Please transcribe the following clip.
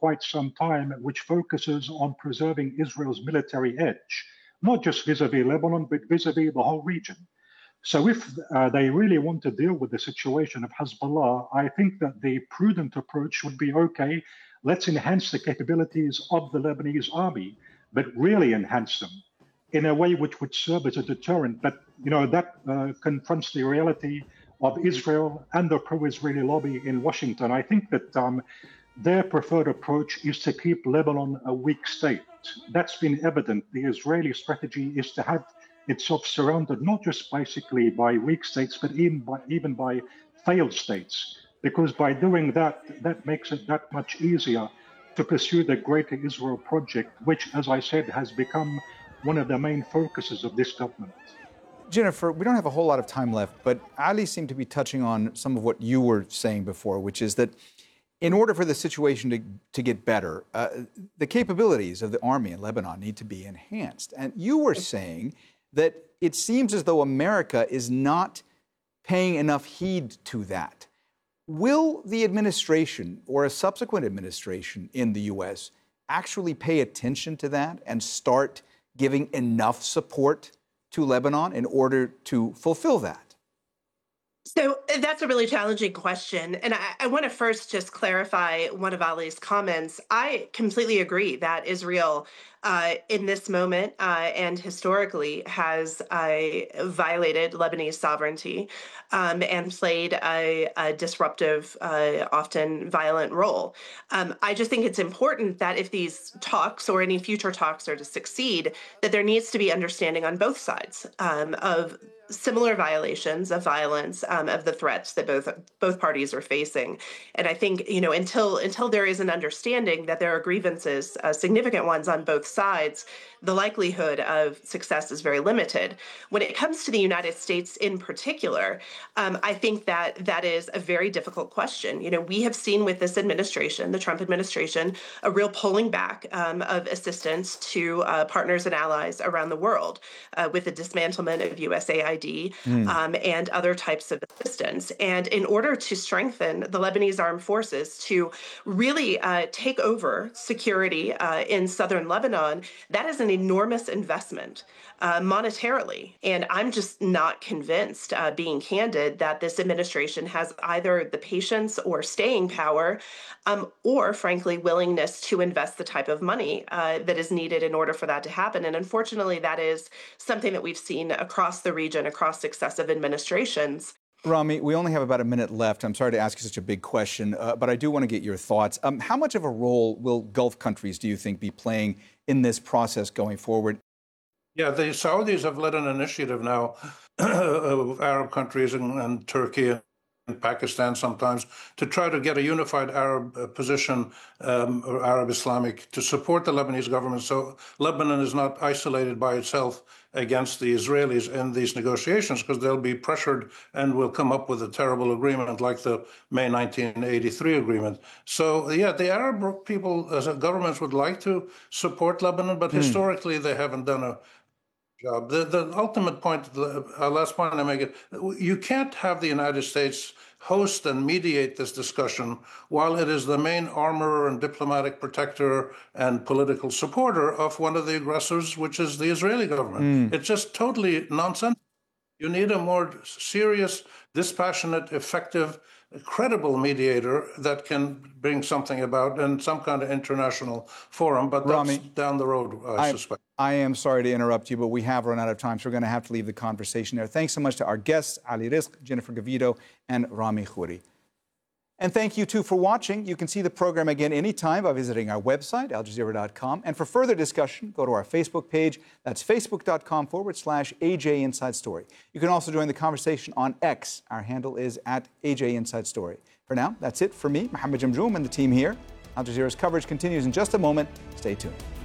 quite some time, which focuses on preserving Israel's military edge, not just vis-a-vis Lebanon, but vis-a-vis the whole region. So if they really want to deal with the situation of Hezbollah, I think that the prudent approach would be, okay, let's enhance the capabilities of the Lebanese army, but really enhance them in a way which would serve as a deterrent. But, that confronts the reality of Israel and the pro-Israeli lobby in Washington. I think that their preferred approach is to keep Lebanon a weak state. That's been evident. The Israeli strategy is to have itself surrounded not just basically by weak states, but even by failed states, because by doing that, that makes it that much easier to pursue the Greater Israel project, which, as I said, has become one of the main focuses of this government. Jennifer, we don't have a whole lot of time left, but Ali seemed to be touching on some of what you were saying before, which is that in order for the situation to get better, the capabilities of the army in Lebanon need to be enhanced. And you were saying that it seems as though America is not paying enough heed to that. Will the administration or a subsequent administration in the U.S. actually pay attention to that and start giving enough support to Lebanon in order to fulfill that? So that's a really challenging question. And I want to first just clarify one of Ali's comments. I completely agree that Israel, in this moment and historically, has violated Lebanese sovereignty and played a disruptive, often violent role. I just think it's important that if these talks or any future talks are to succeed, that there needs to be understanding on both sides of similar violations of violence, of the threats that both parties are facing. And I think, until there is an understanding that there are grievances, significant ones on both sides, the likelihood of success is very limited. When it comes to the United States in particular, I think that is a very difficult question. We have seen with this administration, the Trump administration, a real pulling back of assistance to partners and allies around the world with the dismantlement of USAID and other types of assistance. And in order to strengthen the Lebanese armed forces to really take over security in southern Lebanon, that is an enormous investment monetarily. And I'm just not convinced, being candid, that this administration has either the patience or staying power or, frankly, willingness to invest the type of money that is needed in order for that to happen. And unfortunately, that is something that we've seen across the region, across successive administrations. Rami, we only have about a minute left. I'm sorry to ask you such a big question, but I do want to get your thoughts. How much of a role will Gulf countries, do you think, be playing in this process going forward? Yeah, the Saudis have led an initiative now of Arab countries and Turkey and Pakistan sometimes to try to get a unified Arab position, or Arab Islamic, to support the Lebanese government so Lebanon is not isolated by itself against the Israelis in these negotiations, because they'll be pressured and will come up with a terrible agreement like the May 1983 agreement. So, yeah, the Arab people, as governments, would like to support Lebanon, but historically they haven't done a job. The ultimate point, the last point I make it, you can't have the United States host and mediate this discussion while it is the main armorer and diplomatic protector and political supporter of one of the aggressors, which is the Israeli government. It's just totally nonsense. You need a more serious, dispassionate, effective, credible mediator that can bring something about in some kind of international forum, but that's Rami, down the road, I suspect. I am sorry to interrupt you, but we have run out of time, so we're going to have to leave the conversation there. Thanks so much to our guests, Ali Rizk, Jennifer Gavito, and Rami Khouri. And thank you, too, for watching. You can see the program again anytime by visiting our website, aljazeera.com. And for further discussion, go to our Facebook page. That's facebook.com/AJ Inside Story. You can also join the conversation on X. Our handle is @AJ Inside Story. For now, that's it for me, Mohammed Jamjoom, and the team here. Al Jazeera's coverage continues in just a moment. Stay tuned.